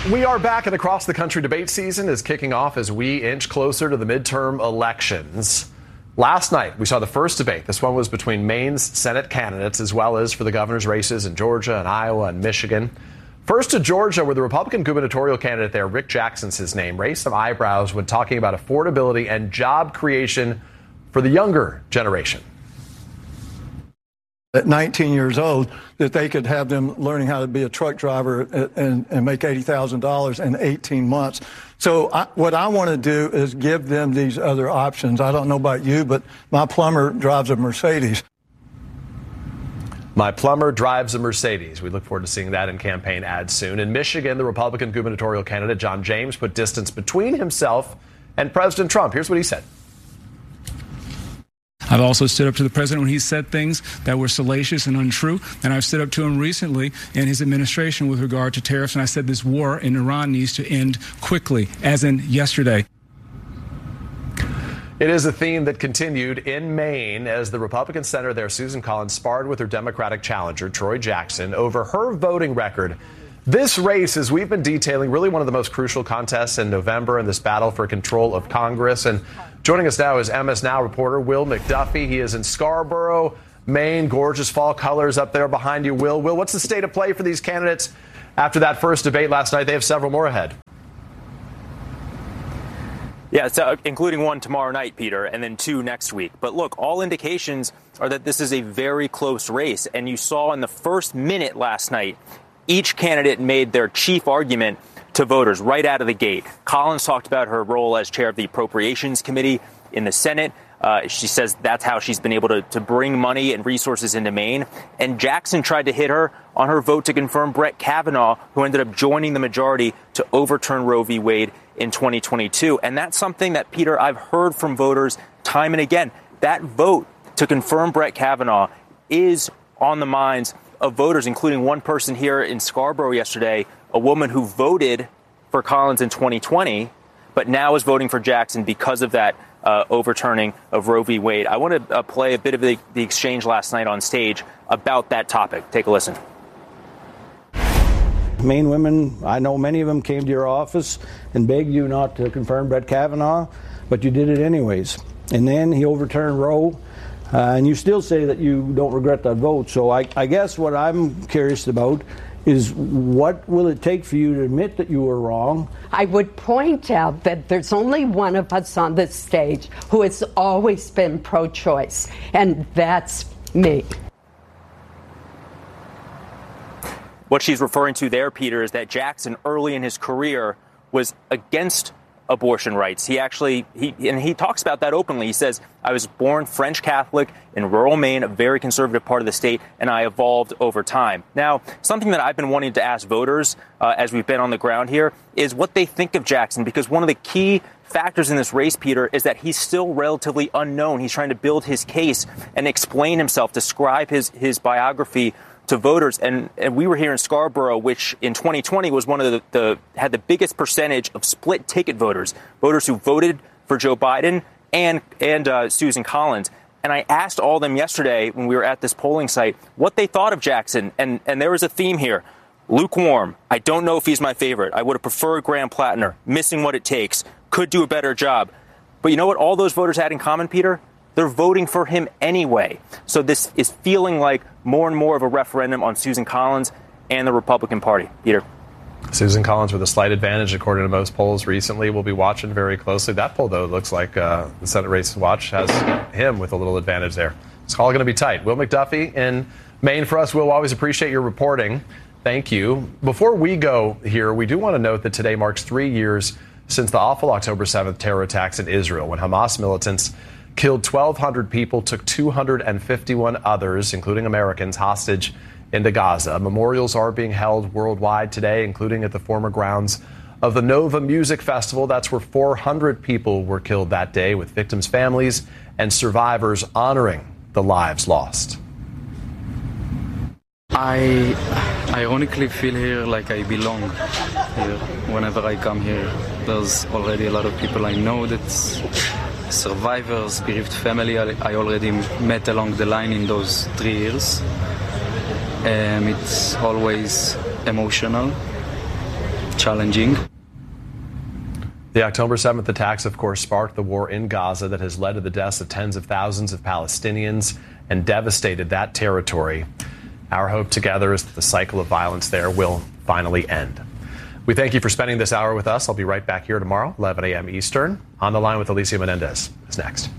We are back, and across the country debate season is kicking off as we inch closer to the midterm elections. Last night, we saw the first debate. This one was between Maine's Senate candidates as well as for the governor's races in Georgia and Iowa and Michigan. First to Georgia, where the Republican gubernatorial candidate there, Rick Jackson's his name, raised some eyebrows when talking about affordability and job creation for the younger generation. At 19 years old, that they could have them learning how to be a truck driver and make $80,000 in 18 months. So what I want to do is give them these other options. I don't know about you, but my plumber drives a Mercedes. My plumber drives a Mercedes. We look forward to seeing that in campaign ads soon. In Michigan, the Republican gubernatorial candidate, John James, put distance between himself and President Trump. Here's what he said. I've also stood up to the president when he said things that were salacious and untrue, and I've stood up to him recently in his administration with regard to tariffs, and I said this war in Iran needs to end quickly, as in yesterday. It is a theme that continued in Maine as the Republican senator there, Susan Collins, sparred with her Democratic challenger, Troy Jackson, over her voting record. This race, as we've been detailing, really one of the most crucial contests in November in this battle for control of Congress. And joining us now is MS Now reporter Will McDuffie. He is in Scarborough, Maine. Gorgeous fall colors up there behind you. Will, what's the state of play for these candidates after that first debate last night? They have several more ahead. Yeah, so including one tomorrow night, Peter, and then two next week. But look, all indications are that this is a very close race. And you saw in the first minute last night, each candidate made their chief argument to voters right out of the gate. Collins talked about her role as chair of the Appropriations Committee in the Senate. She says that's how she's been able to bring money and resources into Maine. And Jackson tried to hit her on her vote to confirm Brett Kavanaugh, who ended up joining the majority to overturn Roe v. Wade in 2022. And that's something that, Peter, I've heard from voters time and again. That vote to confirm Brett Kavanaugh is on the minds of voters, including one person here in Scarborough yesterday, a woman who voted for Collins in 2020, but now is voting for Jackson because of that overturning of Roe v. Wade. I want to play a bit of the exchange last night on stage about that topic. Take a listen. Maine women, I know many of them came to your office and begged you not to confirm Brett Kavanaugh, but you did it anyways. And then he overturned Roe. And you still say that you don't regret that vote. So I guess what I'm curious about is what will it take for you to admit that you were wrong? I would point out that there's only one of us on this stage who has always been pro-choice, and that's me. What she's referring to there, Peter, is that Jackson early in his career was against abortion rights. He talks about that openly. He says, I was born French Catholic in rural Maine, a very conservative part of the state, and I evolved over time. Now, something that I've been wanting to ask voters as we've been on the ground here is what they think of Jackson, because one of the key factors in this race, Peter, is that he's still relatively unknown. He's trying to build his case and explain himself, describe his biography to voters. And we were here in Scarborough, which in 2020 was one of had the biggest percentage of split ticket voters who voted for Joe Biden and Susan Collins. And I asked all of them yesterday when we were at this polling site what they thought of Jackson. And there was a theme here. Lukewarm. I don't know if he's my favorite. I would have preferred Graham Plattner. Missing what it takes. Could do a better job. But you know what all those voters had in common, Peter? They're voting for him anyway. So this is feeling like more and more of a referendum on Susan Collins and the Republican Party. Peter. Susan Collins with a slight advantage, according to most polls recently. We'll be watching very closely. That poll, though, looks like the Senate Race Watch has him with a little advantage there. It's all going to be tight. Will McDuffie in Maine for us. Will, always appreciate your reporting. Thank you. Before we go here, we do want to note that today marks 3 years since the awful October 7th terror attacks in Israel, when Hamas militants killed 1,200 people, took 251 others, including Americans, hostage into Gaza. Memorials are being held worldwide today, including at the former grounds of the Nova Music Festival. That's where 400 people were killed that day, with victims' families and survivors honoring the lives lost. I ironically feel here like I belong here. Whenever I come here, there's already a lot of people I know that's survivors, bereaved family. I already met along the line in those 3 years. It's always emotional. challenging. The October 7th attacks, of course, sparked the war in Gaza that has led to the deaths of tens of thousands of Palestinians and devastated that territory. Our hope together is that the cycle of violence there will finally end. We thank you for spending this hour with us. I'll be right back here tomorrow, 11 a.m. Eastern. On the Line with Alicia Menendez is next.